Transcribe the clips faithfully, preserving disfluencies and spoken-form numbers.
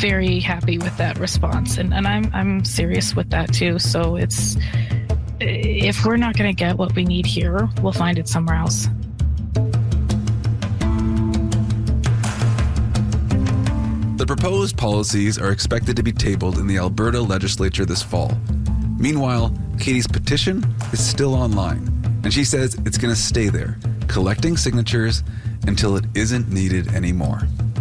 very happy with that response. And, and I'm, I'm serious with that too. So it's, if we're not going to get what we need here, we'll find it somewhere else. The proposed policies are expected to be tabled in the Alberta legislature this fall. Meanwhile, Katie's petition is still online, and she says it's going to stay there, collecting signatures until it isn't needed anymore.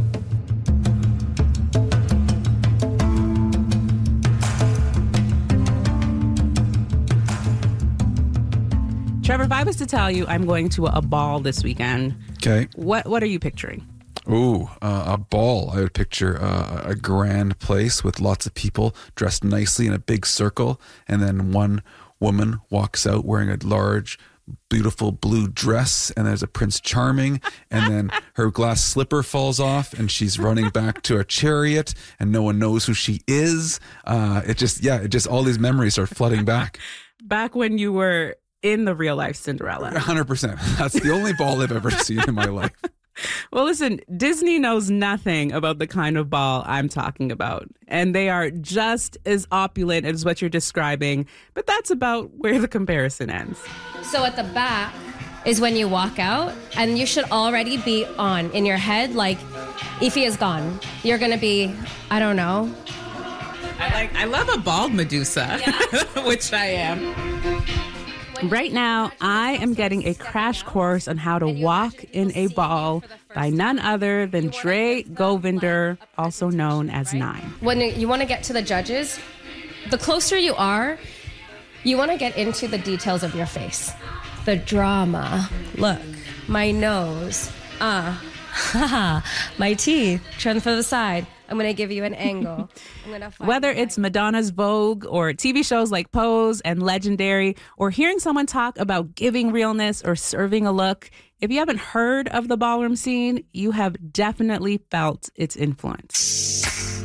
Trevor, if I was to tell you I'm going to a ball this weekend, Okay. what what are you picturing? Ooh, uh, a ball. I would picture uh, a grand place with lots of people dressed nicely in a big circle, and then one woman walks out wearing a large, beautiful blue dress, and there's a Prince Charming, and then her glass slipper falls off, and she's running back to a chariot, and no one knows who she is. Uh, it just, yeah, it just, all these memories are flooding back. Back when you were in the real life Cinderella. one hundred percent. That's the only ball I've ever seen in my life. Well, listen, Disney knows nothing about the kind of ball I'm talking about. And they are just as opulent as what you're describing. But that's about where the comparison ends. So at the back is when you walk out, and you should already be on in your head, like, Ify is gone. You're going to be, I don't know. I like. I love a bald Medusa, yeah. Which I am. Right now, I am getting a crash course on how to walk in a ball by none other than Dre Govinder, also known as Nine. When you want to get to the judges, the closer you are, you want to get into the details of your face. The drama. Look, my nose. Ah, uh, haha, my teeth. Turn for the side. I'm going to give you an angle. I'm gonna find Whether it's Madonna's Vogue or T V shows like Pose and Legendary, or hearing someone talk about giving realness or serving a look, if you haven't heard of the ballroom scene, you have definitely felt its influence.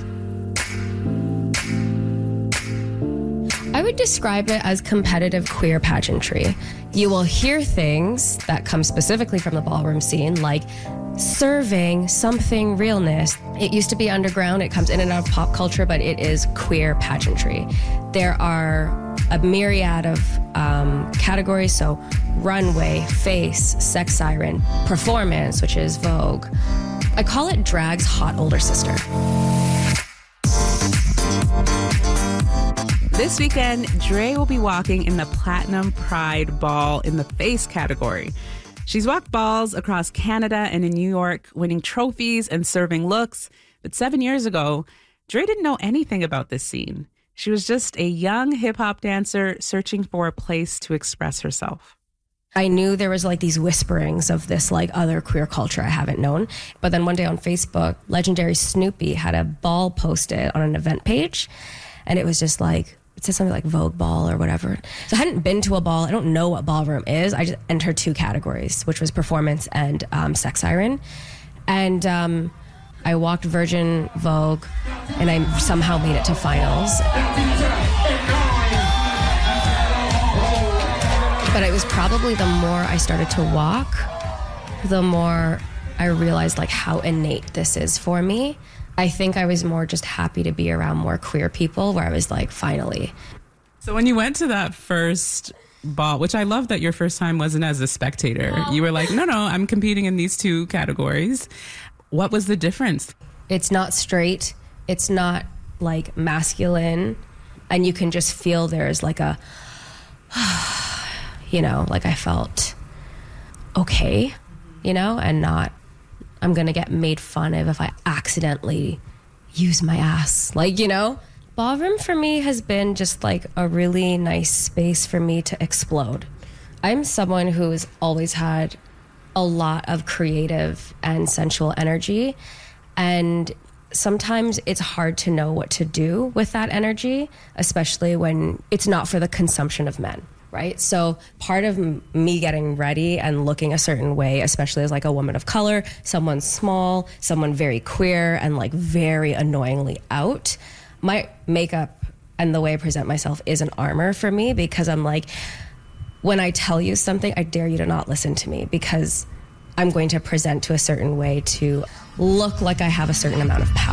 I would describe it as competitive queer pageantry. You will hear things that come specifically from the ballroom scene, like serving something realness. It used to be underground. It comes in and out of pop culture, but it is queer pageantry. There are a myriad of um, categories. So runway, face, sex siren, performance, which is Vogue. I call it drag's hot older sister. This weekend, Dre will be walking in the Platinum Pride Ball in the face category. She's walked balls across Canada and in New York, winning trophies and serving looks. But seven years ago, Dre didn't know anything about this scene. She was just a young hip-hop dancer searching for a place to express herself. I knew there was like these whisperings of this like other queer culture I haven't known. But then one day on Facebook, Legendary Snoopy had a ball posted on an event page. And it was just like, it said something like Vogue Ball or whatever. So I hadn't been to a ball. I don't know what ballroom is. I just entered two categories, which was performance and um, sex siren. And um, I walked Virgin Vogue, and I somehow made it to finals. But it was probably the more I started to walk, the more I realized like how innate this is for me. I think I was more just happy to be around more queer people, where I was like, finally. So when you went to that first ball, which I love that your first time wasn't as a spectator, oh. You were like, no, no, I'm competing in these two categories. What was the difference? It's not straight. It's not like masculine. And you can just feel there's like a, you know, like I felt okay, you know, and not, I'm going to get made fun of if I accidentally use my ass. Like, you know, ballroom for me has been just like a really nice space for me to explode. I'm someone who's always had a lot of creative and sensual energy. And sometimes it's hard to know what to do with that energy, especially when it's not for the consumption of men. Right? So part of m- me getting ready and looking a certain way, especially as like a woman of color, someone small, someone very queer and like very annoyingly out, my makeup and the way I present myself is an armor for me, because I'm like, when I tell you something, I dare you to not listen to me, because I'm going to present to a certain way to look like I have a certain amount of power.